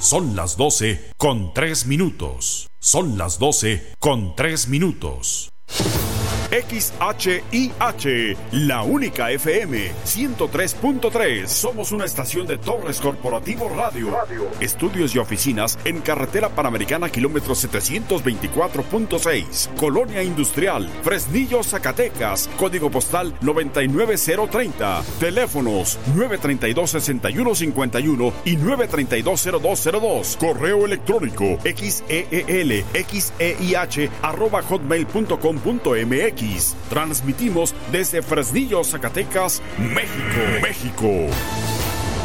Son las 12:03. Son las 12:03. XHIH, la única FM 103.3. Somos una estación de Torres Corporativo Radio. Estudios y oficinas en Carretera Panamericana, kilómetro 724.6. Colonia Industrial, Fresnillo, Zacatecas. Código postal 99030. Teléfonos 932-6151 y 932-0202. Correo electrónico xeelxeih@hotmail.com.mx. Transmitimos desde Fresnillo, Zacatecas, México.